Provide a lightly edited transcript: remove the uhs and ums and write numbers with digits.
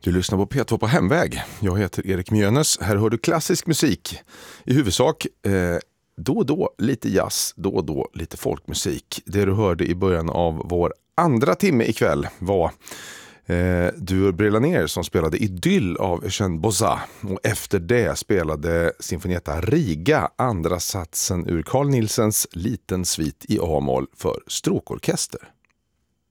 Du lyssnar på P2 på hemväg. Jag heter Erik Mjönes. Här hör du klassisk musik. I huvudsak då och då lite jazz, då och då lite folkmusik. Det du hörde i början av vår andra timme ikväll var Duo Brelaner som spelade Idyll av Eugène Bozza. Och efter det spelade Sinfonietta Riga andra satsen ur Carl Nielsens Liten svit i A-moll för stråkorkester.